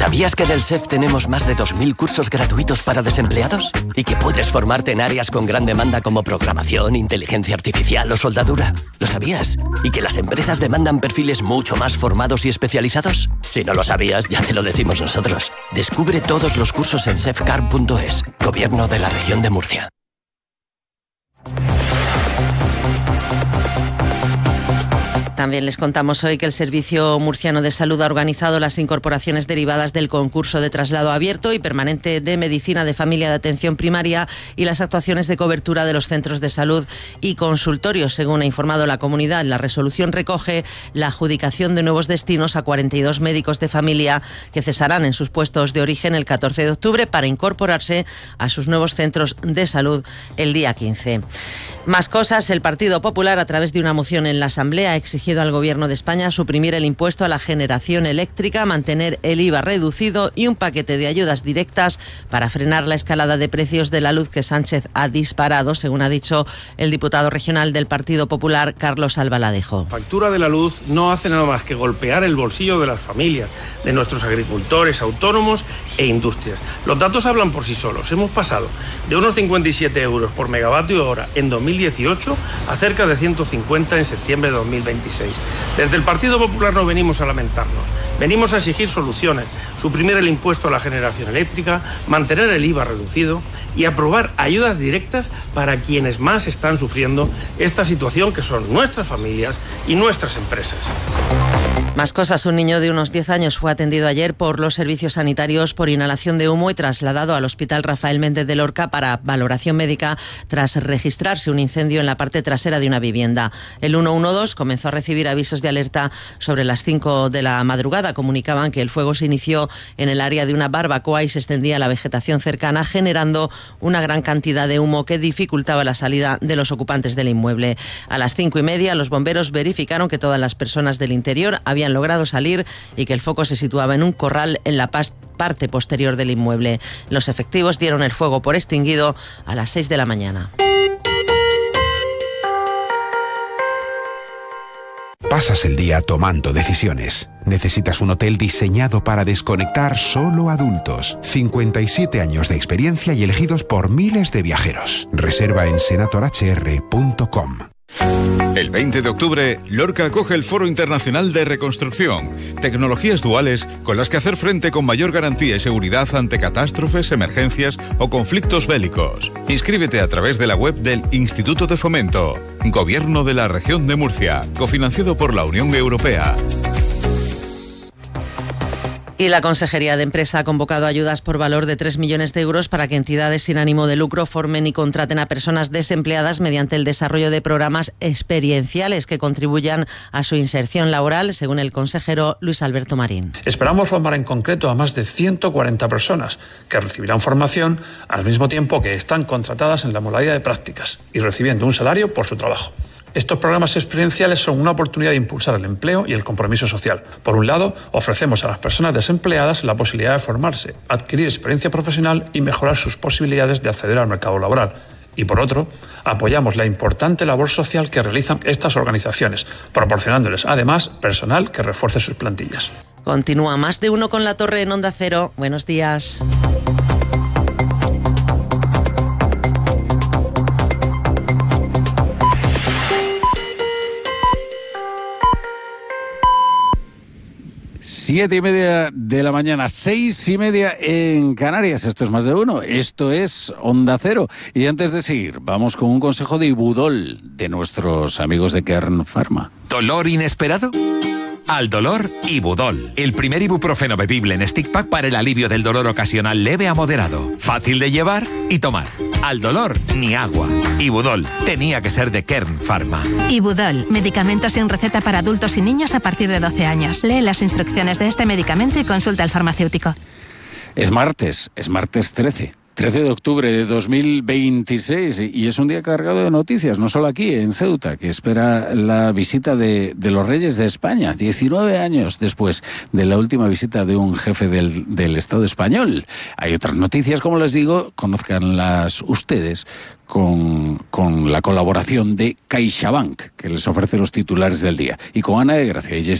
¿Sabías que en el SEF tenemos más de 2.000 cursos gratuitos para desempleados? Y que puedes formarte en áreas con gran demanda como programación, inteligencia artificial o soldadura. ¿Lo sabías? ¿Y que las empresas demandan perfiles mucho más formados y especializados? Si no lo sabías, ya te lo decimos nosotros. Descubre todos los cursos en sefcar.es. Gobierno de la Región de Murcia. También les contamos hoy que el Servicio Murciano de Salud ha organizado las incorporaciones derivadas del concurso de traslado abierto y permanente de Medicina de Familia de Atención Primaria y las actuaciones de cobertura de los centros de salud y consultorios. Según ha informado la comunidad, la resolución recoge la adjudicación de nuevos destinos a 42 médicos de familia que cesarán en sus puestos de origen el 14 de octubre para incorporarse a sus nuevos centros de salud el día 15. Más cosas, el Partido Popular, a través de una moción en la Asamblea, ha exigido al Gobierno de España suprimir el impuesto a la generación eléctrica, mantener el IVA reducido y un paquete de ayudas directas para frenar la escalada de precios de la luz que Sánchez ha disparado, según ha dicho el diputado regional del Partido Popular, Carlos Albaladejo. La factura de la luz no hace nada más que golpear el bolsillo de las familias, de nuestros agricultores, autónomos e industrias. Los datos hablan por sí solos. Hemos pasado de unos 57 euros por megavatio hora en 2018 a cerca de 150 en septiembre de 2026. Desde el Partido Popular no venimos a lamentarnos, venimos a exigir soluciones, suprimir el impuesto a la generación eléctrica, mantener el IVA reducido y aprobar ayudas directas para quienes más están sufriendo esta situación, que son nuestras familias y nuestras empresas. Más cosas. Un niño de unos 10 años fue atendido ayer por los servicios sanitarios por inhalación de humo y trasladado al Hospital Rafael Méndez de Lorca para valoración médica tras registrarse un incendio en la parte trasera de una vivienda. El 112 comenzó a recibir avisos de alerta sobre las 5 de la madrugada. Comunicaban que el fuego se inició en el área de una barbacoa y se extendía a la vegetación cercana, generando una gran cantidad de humo que dificultaba la salida de los ocupantes del inmueble. A las 5:30 los bomberos verificaron que todas las personas del interior habían logrado salir y que el foco se situaba en un corral en la parte posterior del inmueble. Los efectivos dieron el fuego por extinguido a las 6 de la mañana. Pasas el día tomando decisiones. Necesitas un hotel diseñado para desconectar solo adultos. 57 años de experiencia y elegidos por miles de viajeros. Reserva en senatorhr.com. El 20 de octubre, Lorca acoge el Foro Internacional de Reconstrucción. Tecnologías duales con las que hacer frente con mayor garantía y seguridad ante catástrofes, emergencias o conflictos bélicos. Inscríbete a través de la web del Instituto de Fomento. Gobierno de la Región de Murcia. Cofinanciado por la Unión Europea. Y la Consejería de Empresa ha convocado ayudas por valor de 3 millones de euros para que entidades sin ánimo de lucro formen y contraten a personas desempleadas mediante el desarrollo de programas experienciales que contribuyan a su inserción laboral, según el consejero Luis Alberto Marín. Esperamos formar en concreto a más de 140 personas que recibirán formación al mismo tiempo que están contratadas en la modalidad de prácticas y recibiendo un salario por su trabajo. Estos programas experienciales son una oportunidad de impulsar el empleo y el compromiso social. Por un lado, ofrecemos a las personas desempleadas la posibilidad de formarse, adquirir experiencia profesional y mejorar sus posibilidades de acceder al mercado laboral. Y por otro, apoyamos la importante labor social que realizan estas organizaciones, proporcionándoles además personal que refuerce sus plantillas. Continúa Más de Uno con La Torre en Onda Cero. Buenos días. Siete y media de la mañana, 6:30 en Canarias. Esto es Más de Uno, esto es Onda Cero. Y antes de seguir, vamos con un consejo de Ibudol, de nuestros amigos de Kern Pharma. ¿Dolor inesperado? Al dolor, Ibudol. El primer ibuprofeno bebible en stick pack para el alivio del dolor ocasional leve a moderado. Fácil de llevar y tomar. Al dolor, ni agua. Ibudol. Tenía que ser de Kern Pharma. Ibudol. Medicamento sin receta para adultos y niños a partir de 12 años. Lee las instrucciones de este medicamento y consulta al farmacéutico. Es martes 13 de octubre de 2026 y es un día cargado de noticias, no solo aquí en Ceuta, que espera la visita de los Reyes de España, 19 años después de la última visita de un jefe del Estado español. Hay otras noticias, como les digo, conózcanlas ustedes con la colaboración de CaixaBank, que les ofrece los titulares del día, y con Ana de Gracia y Jessica